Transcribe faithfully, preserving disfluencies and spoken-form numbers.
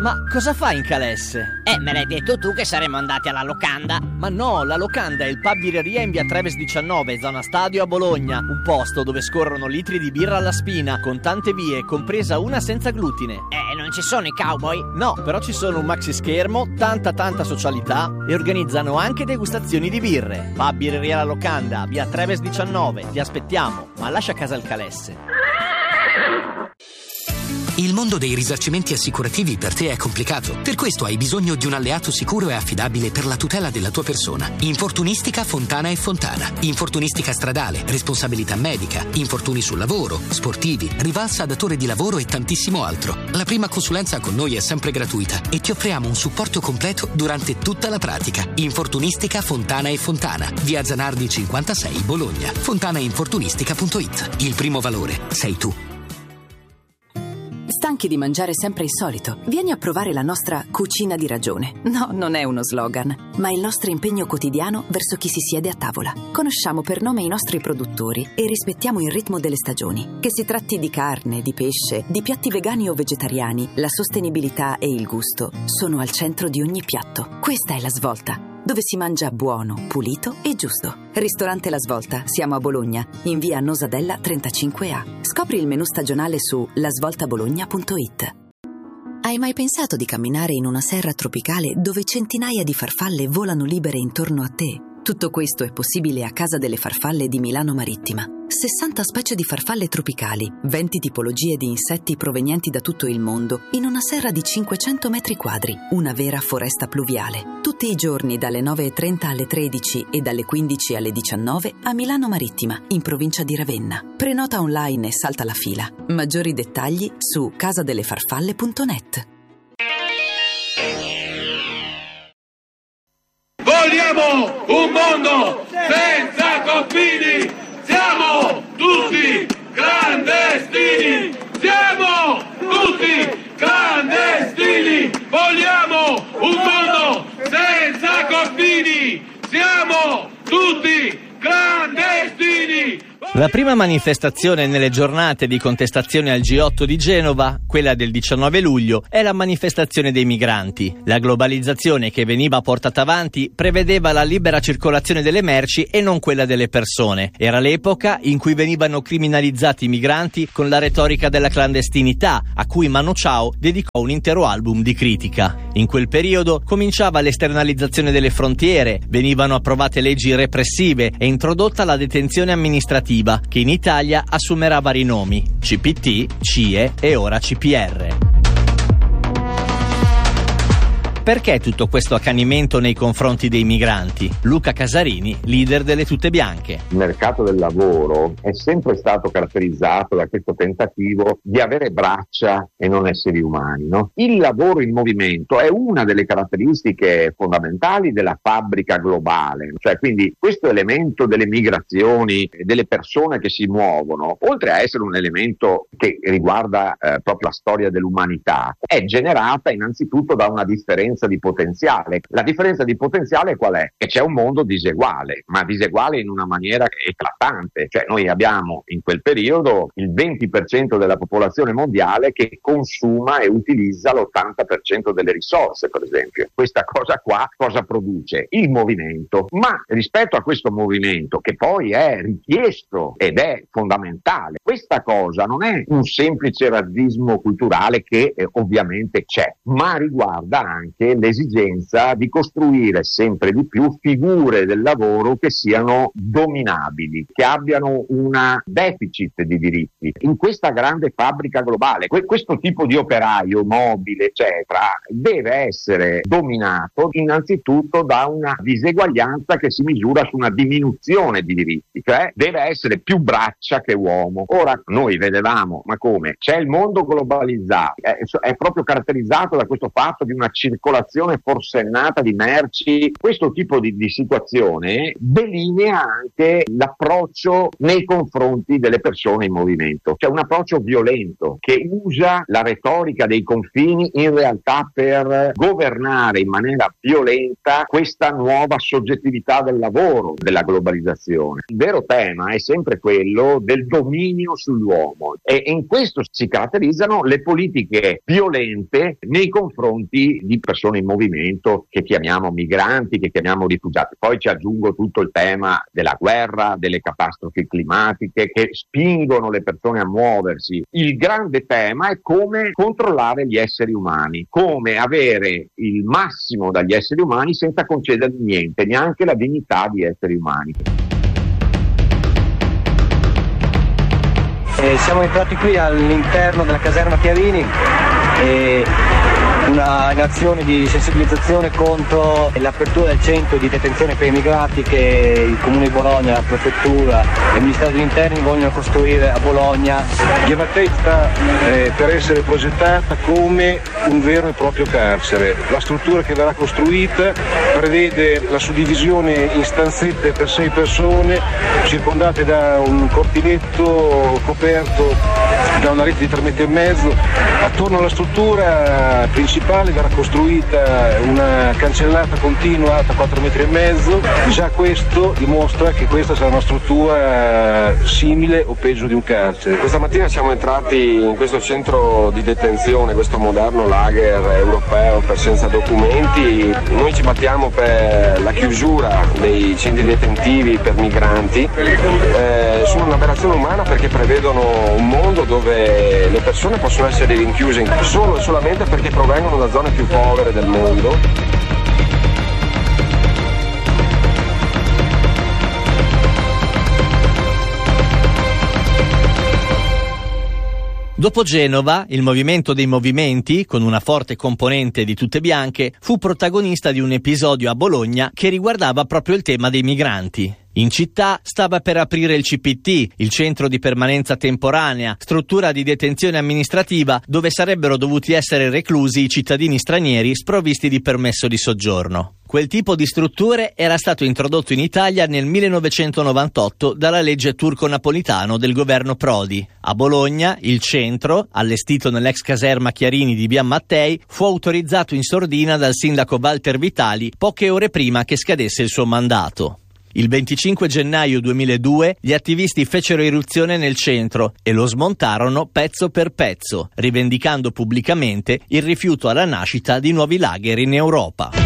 Ma cosa fai in Calesse? Eh, me l'hai detto tu che saremmo andati alla locanda. Ma no, la locanda è il pub birreria in via Treves diciannove, zona Stadio a Bologna. Un posto dove scorrono litri di birra alla spina, con tante vie, compresa una senza glutine. Eh, non ci sono i cowboy? No, però ci sono un maxi schermo, tanta tanta socialità e organizzano anche degustazioni di birre. Pub birreria la locanda, via Treves diciannove. Ti aspettiamo, ma lascia casa il Calesse. Il mondo dei risarcimenti assicurativi per te è complicato. Per questo hai bisogno di un alleato sicuro e affidabile per la tutela della tua persona. Infortunistica Fontana e Fontana. Infortunistica stradale, responsabilità medica, infortuni sul lavoro, sportivi, rivalsa datore di lavoro e tantissimo altro. La prima consulenza con noi è sempre gratuita e ti offriamo un supporto completo durante tutta la pratica. Infortunistica Fontana e Fontana. Via Zanardi cinquantasei, Bologna. fontanainfortunistica punto it. Il primo valore sei tu. Stanchi di mangiare sempre il solito? Vieni a provare la nostra cucina di ragione. No, non è uno slogan, ma il nostro impegno quotidiano verso chi si siede a tavola. Conosciamo per nome i nostri produttori e rispettiamo il ritmo delle stagioni. Che si tratti di carne, di pesce, di piatti vegani o vegetariani, la sostenibilità e il gusto sono al centro di ogni piatto. Questa è La Svolta, dove si mangia buono, pulito e giusto. Ristorante La Svolta, siamo a Bologna, in via Nosadella trentacinque A. Scopri il menù stagionale su la svolta bologna punto it. Hai mai pensato di camminare in una serra tropicale dove centinaia di farfalle volano libere intorno a te? Tutto questo è possibile a Casa delle Farfalle di Milano Marittima. sessanta specie di farfalle tropicali, venti tipologie di insetti provenienti da tutto il mondo, in una serra di cinquecento metri quadri, una vera foresta pluviale. Tutti i giorni dalle nove e trenta alle tredici e dalle quindici alle diciannove a Milano Marittima, in provincia di Ravenna. Prenota online e salta la fila. Maggiori dettagli su casa delle farfalle punto net. Vogliamo un mondo senza confini! Siamo tutti clandestini! Siamo tutti clandestini! Vogliamo un mondo senza confini! Siamo tutti clandestini! La prima manifestazione nelle giornate di contestazione al G otto di Genova, quella del diciannove luglio, è la manifestazione dei migranti. La globalizzazione che veniva portata avanti prevedeva la libera circolazione delle merci e non quella delle persone. Era l'epoca in cui venivano criminalizzati i migranti con la retorica della clandestinità, a cui Mano Chao dedicò un intero album di critica. In quel periodo cominciava l'esternalizzazione delle frontiere, venivano approvate leggi repressive e introdotta la detenzione amministrativa, che in Italia assumerà vari nomi: C P T, C I E e ora C P R. Perché tutto questo accanimento nei confronti dei migranti? Luca Casarini, leader delle Tute Bianche. Il mercato del lavoro è sempre stato caratterizzato da questo tentativo di avere braccia e non esseri umani, no? Il lavoro in movimento è una delle caratteristiche fondamentali della fabbrica globale, cioè quindi questo elemento delle migrazioni, delle persone che si muovono, oltre a essere un elemento che riguarda eh, proprio la storia dell'umanità, è generata innanzitutto da una differenza di potenziale. La differenza di potenziale qual è? Che c'è un mondo diseguale, ma diseguale in una maniera eclatante. Cioè noi abbiamo in quel periodo il venti per cento della popolazione mondiale che consuma e utilizza l'ottanta per cento delle risorse, per esempio. Questa cosa qua cosa produce? Il movimento. Ma rispetto a questo movimento, che poi è richiesto ed è fondamentale, questa cosa non è un semplice razzismo culturale che eh, ovviamente c'è, ma riguarda anche l'esigenza di costruire sempre di più figure del lavoro che siano dominabili, che abbiano una deficit di diritti. In questa grande fabbrica globale, que- questo tipo di operaio mobile, eccetera, deve essere dominato innanzitutto da una diseguaglianza che si misura su una diminuzione di diritti, cioè deve essere più braccia che uomo. Ora noi vedevamo, ma come? C'è il mondo globalizzato, è, è proprio caratterizzato da questo fatto di una circolazione circolazione forsennata di merci. Questo tipo di, di situazione delinea anche l'approccio nei confronti delle persone in movimento, cioè un approccio violento che usa la retorica dei confini in realtà per governare in maniera violenta questa nuova soggettività del lavoro, della globalizzazione. Il vero tema è sempre quello del dominio sull'uomo e in questo si caratterizzano le politiche violente nei confronti di persone in movimento che chiamiamo migranti, che chiamiamo rifugiati. Poi ci aggiungo tutto il tema della guerra, delle catastrofi climatiche che spingono le persone a muoversi. Il grande tema è come controllare gli esseri umani, come avere il massimo dagli esseri umani senza concedere niente, neanche la dignità di esseri umani. Eh, siamo entrati qui all'interno della caserma Chiarini e una in azione di sensibilizzazione contro l'apertura del centro di detenzione per immigrati che il Comune di Bologna, la Prefettura e il Ministero degli Interni vogliono costruire a Bologna. Ghiena Tech sta eh, per essere progettata come un vero e proprio carcere. La struttura che verrà costruita prevede la suddivisione in stanzette per sei persone circondate da un cortinetto coperto da una rete di tre metri e mezzo. Attorno alla struttura principale verrà costruita una cancellata continua alta quattro metri e mezzo. Già questo dimostra che questa sarà una struttura simile o peggio di un carcere. Questa mattina siamo entrati in questo centro di detenzione, questo moderno lager europeo per senza documenti. Noi ci battiamo per la chiusura dei centri detentivi per migranti. Eh, sono un'aberrazione umana perché prevedono un mondo dove le persone possono essere rinchiuse solo e solamente perché provengono da zone più povere del mondo. Dopo Genova, il movimento dei movimenti, con una forte componente di tutte bianche, fu protagonista di un episodio a Bologna che riguardava proprio il tema dei migranti. In città stava per aprire il C P T, il centro di permanenza temporanea, struttura di detenzione amministrativa dove sarebbero dovuti essere reclusi i cittadini stranieri sprovvisti di permesso di soggiorno. Quel tipo di strutture era stato introdotto in Italia nel millenovecentonovantotto dalla legge turco-napolitano del governo Prodi. A Bologna, il centro, allestito nell'ex caserma Chiarini di Via Mattei, fu autorizzato in sordina dal sindaco Walter Vitali poche ore prima che scadesse il suo mandato. Il venticinque gennaio duemiladue gli attivisti fecero irruzione nel centro e lo smontarono pezzo per pezzo, rivendicando pubblicamente il rifiuto alla nascita di nuovi lager in Europa.